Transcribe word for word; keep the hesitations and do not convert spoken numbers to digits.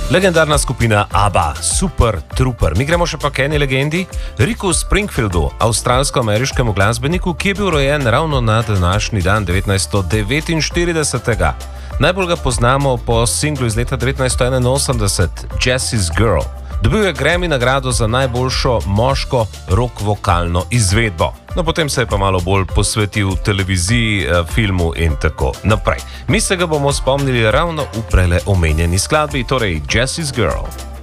Legendarna skupina ABBA, Super Trooper. Mi gremo še pa k eni legendi, Ricku Springfieldu, avstralsko-ameriškemu glasbeniku, ki je bil rojen ravno na današnji dan devetnajststo devetinštirideset. Najbolj ga poznamo po singlu iz leta devetnajststo enainosemdeset, Jessie's Girl. Dobil je Grammy nagrado za najboljšo moško rock vokalno izvedbo. No, potem se je pa malo bolj posvetil televiziji, filmu in tako naprej. Mi se ga bomo spomnili ravno v prele omenjeni skladbi, torej Jessie's Girl.